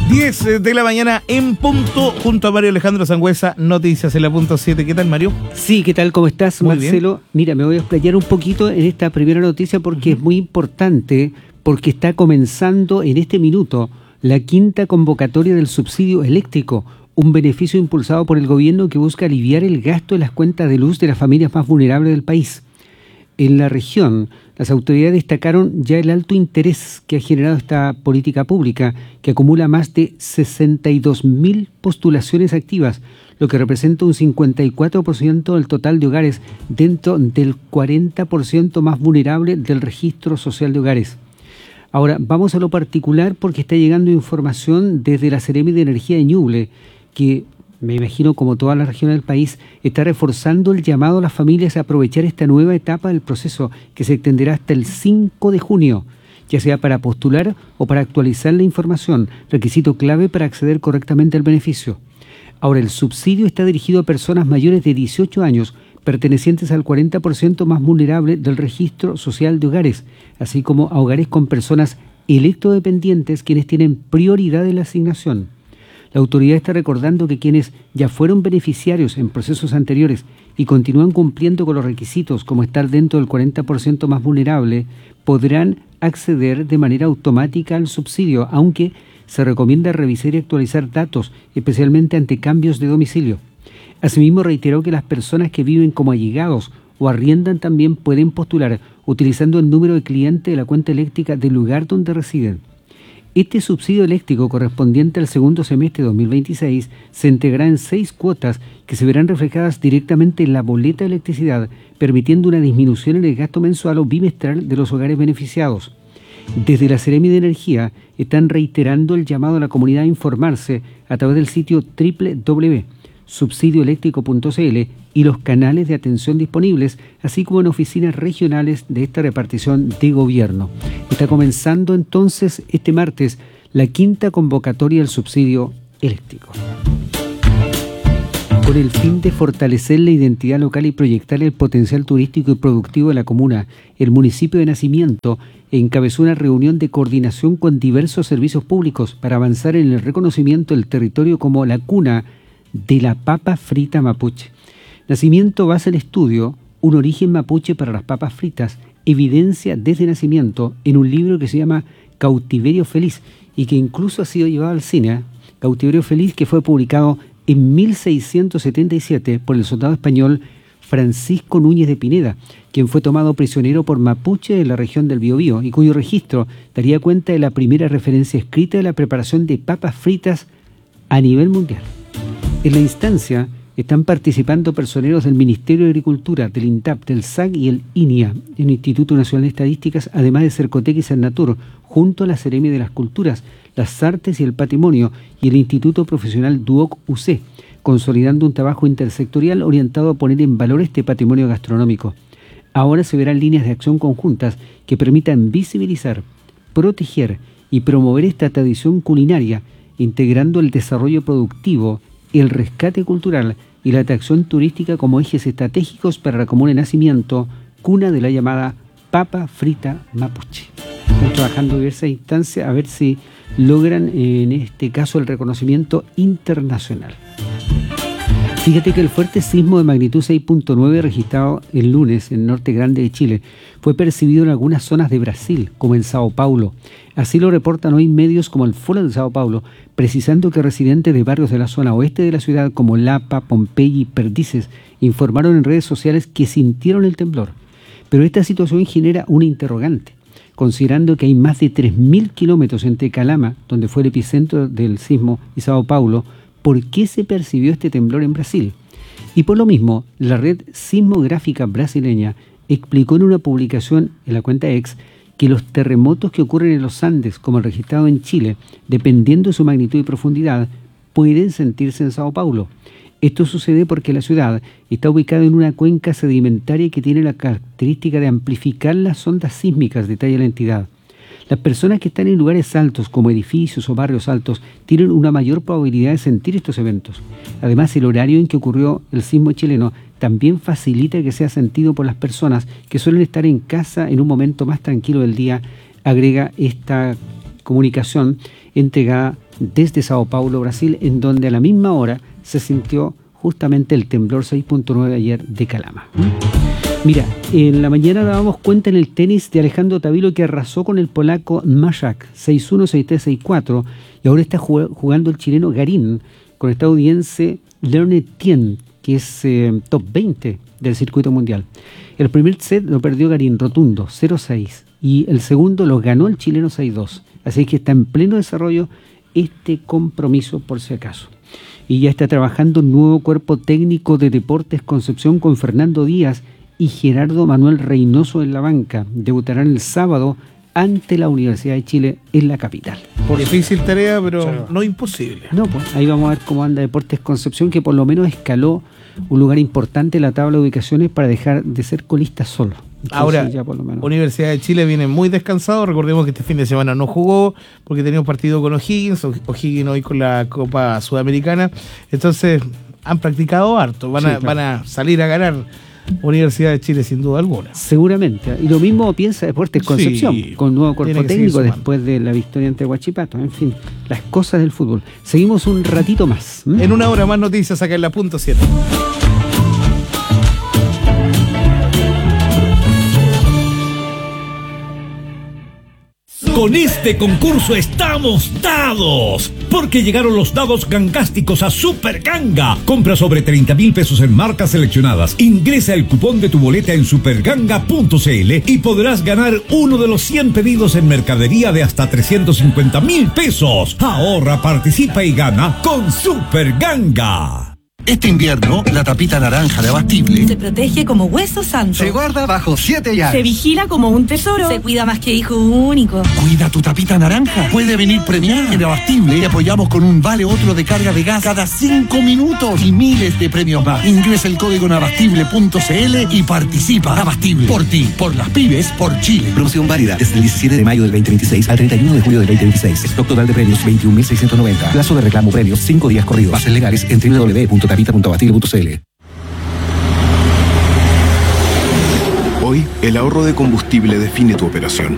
10 de la mañana en punto, junto a Mario Alejandro Sangüesa, Noticias en la punto 7. ¿Qué tal, Mario? Sí, ¿qué tal? ¿Cómo estás, Muy Marcelo? bien. Mira, me voy a explayar un poquito en esta primera noticia porque es muy importante, porque está comenzando en este minuto la quinta convocatoria del subsidio eléctrico, un beneficio impulsado por el gobierno que busca aliviar el gasto de las cuentas de luz de las familias más vulnerables del país. En la región, las autoridades destacaron ya el alto interés que ha generado esta política pública, que acumula más de 62.000 postulaciones activas, lo que representa un 54% del total de hogares dentro del 40% más vulnerable del registro social de hogares. Ahora, vamos a lo particular porque está llegando información desde la Seremi de Energía de Ñuble, que me imagino como toda la región del país, está reforzando el llamado a las familias a aprovechar esta nueva etapa del proceso que se extenderá hasta el 5 de junio, ya sea para postular o para actualizar la información, requisito clave para acceder correctamente al beneficio. Ahora, el subsidio está dirigido a personas mayores de 18 años, pertenecientes al 40% más vulnerable del registro social de hogares, así como a hogares con personas electrodependientes quienes tienen prioridad en la asignación. La autoridad está recordando que quienes ya fueron beneficiarios en procesos anteriores y continúan cumpliendo con los requisitos como estar dentro del 40% más vulnerable, podrán acceder de manera automática al subsidio, aunque se recomienda revisar y actualizar datos, especialmente ante cambios de domicilio. Asimismo, reiteró que las personas que viven como allegados o arriendan también pueden postular utilizando el número de cliente de la cuenta eléctrica del lugar donde residen. Este subsidio eléctrico correspondiente al segundo semestre de 2026 se integrará en 6 cuotas que se verán reflejadas directamente en la boleta de electricidad, permitiendo una disminución en el gasto mensual o bimestral de los hogares beneficiados. Desde la Seremi de Energía están reiterando el llamado a la comunidad a informarse a través del sitio www.subsidioeléctrico.cl y los canales de atención disponibles, así como en oficinas regionales de esta repartición de gobierno. Está comenzando entonces este martes la quinta convocatoria del subsidio eléctrico. Con el fin de fortalecer la identidad local y proyectar el potencial turístico y productivo de la comuna, el municipio de Nacimiento encabezó una reunión de coordinación con diversos servicios públicos para avanzar en el reconocimiento del territorio como la cuna de la papa frita mapuche. Nacimiento basa el estudio Un origen mapuche para las papas fritas, evidencia desde nacimiento, en un libro que se llama Cautiverio Feliz y que incluso ha sido llevado al cine. Cautiverio Feliz, que fue publicado en 1677 por el soldado español Francisco Núñez de Pineda, quien fue tomado prisionero por mapuche en la región del Biobío y cuyo registro daría cuenta de la primera referencia escrita de la preparación de papas fritas a nivel mundial. En la instancia están participando personeros del Ministerio de Agricultura, del INTAP, del SAC y el INIA, el Instituto Nacional de Estadísticas, además de Cercotec y Cernatur, junto a la Seremi de las Culturas, las Artes y el Patrimonio y el Instituto Profesional DUOC-UC, consolidando un trabajo intersectorial orientado a poner en valor este patrimonio gastronómico. Ahora se verán líneas de acción conjuntas que permitan visibilizar, proteger y promover esta tradición culinaria, integrando el desarrollo productivo, el rescate cultural y la atracción turística como ejes estratégicos para la comuna de Nacimiento, cuna de la llamada papa frita mapuche. Están trabajando en diversas instancias a ver si logran en este caso el reconocimiento internacional. Fíjate que el fuerte sismo de magnitud 6.9 registrado el lunes en el norte grande de Chile fue percibido en algunas zonas de Brasil, como en Sao Paulo. Así lo reportan hoy medios como el Foro de Sao Paulo, precisando que residentes de barrios de la zona oeste de la ciudad como Lapa, Pompeya y Perdices informaron en redes sociales que sintieron el temblor. Pero esta situación genera una interrogante, considerando que hay más de 3.000 kilómetros entre Calama, donde fue el epicentro del sismo, y Sao Paulo. ¿Por qué se percibió este temblor en Brasil? Y por lo mismo, la red sismográfica brasileña explicó en una publicación en la cuenta X que los terremotos que ocurren en los Andes, como el registrado en Chile, dependiendo de su magnitud y profundidad, pueden sentirse en Sao Paulo. Esto sucede porque la ciudad está ubicada en una cuenca sedimentaria que tiene la característica de amplificar las ondas sísmicas, detalla la entidad. Las personas que están en lugares altos, como edificios o barrios altos, tienen una mayor probabilidad de sentir estos eventos. Además, el horario en que ocurrió el sismo chileno también facilita que sea sentido por las personas que suelen estar en casa en un momento más tranquilo del día, agrega esta comunicación, entregada desde Sao Paulo, Brasil, en donde a la misma hora se sintió justamente el temblor 6.9 ayer de Calama. Mira, en la mañana dábamos cuenta en el tenis de Alejandro Tavilo, que arrasó con el polaco Majak 6-1, 6-3, 6-4, y ahora está jugando el chileno Garín con el estadounidense Leonard Tien, que es top 20 del circuito mundial. El primer set lo perdió Garín rotundo, 0-6, y el segundo lo ganó el chileno 6-2. Así que está en pleno desarrollo este compromiso, por si acaso. Y ya está trabajando un nuevo cuerpo técnico de Deportes Concepción con Fernando Díaz y Gerardo Manuel Reynoso en la banca. Debutarán el sábado ante la Universidad de Chile en la capital. Difícil tarea, pero no imposible. No, pues ahí vamos a ver cómo anda Deportes Concepción, que por lo menos escaló un lugar importante en la tabla de ubicaciones para dejar de ser colista solo. Entonces, ahora, ya por lo menos. Universidad de Chile viene muy descansado. Recordemos que este fin de semana no jugó porque tenía un partido con O'Higgins hoy con la Copa Sudamericana. Entonces han practicado harto. Van a salir a ganar Universidad de Chile sin duda alguna. Seguramente. Y lo mismo piensa Deportes Concepción, con nuevo cuerpo técnico después de la victoria ante Huachipato. En fin, las cosas del fútbol. Seguimos un ratito más. En una hora más noticias acá en la punto 7. Con este concurso estamos dados, porque llegaron los dados gangásticos a Super Ganga. Compra sobre 30,000 pesos en marcas seleccionadas. Ingresa el cupón de tu boleta en superganga.cl y podrás ganar uno de los 100 pedidos en mercadería de hasta 350,000 pesos. Ahorra, participa y gana con Super Ganga. Este invierno, la tapita naranja de Abastible se protege como hueso santo. se guarda bajo 7 llaves. Se vigila como un tesoro. Se cuida más que hijo único. Cuida tu tapita naranja. Puede venir premiada. En Abastible te apoyamos con un vale otro de carga de gas cada 5 minutos y miles de premios más. Ingresa el código en abastible.cl y participa. Abastible. Por ti, por las pymes, por Chile. Promoción válida desde el 17 de mayo del 2026 al 31 de julio del 2026. Stock total de premios 21.690. Plazo de reclamo premios 5 días corridos. Bases legales en www.tapita.abastible.cl. Hoy, el ahorro de combustible define tu operación.